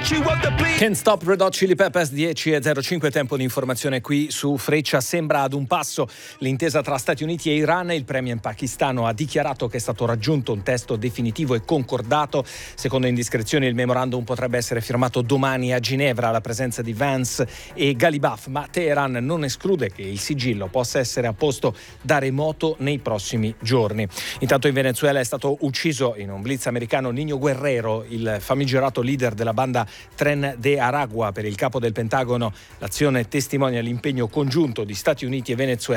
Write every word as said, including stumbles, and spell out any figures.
Can't Stop Red Hot Chili Peppers, dieci e zero cinque, tempo di informazione qui su Freccia. Sembra ad un passo l'intesa tra Stati Uniti e Iran. Il premier pakistano ha dichiarato che è stato raggiunto un testo definitivo e concordato. Secondo indiscrezioni il memorandum potrebbe essere firmato domani a Ginevra alla presenza di Vance e Ghalibaf, ma Teheran non esclude che il sigillo possa essere apposto da remoto nei prossimi giorni. Intanto in Venezuela è stato ucciso in un blitz americano Niño Guerrero, il famigerato leader della banda Tren de Aragua. Per il capo del Pentagono l'azione testimonia l'impegno congiunto di Stati Uniti e Venezuela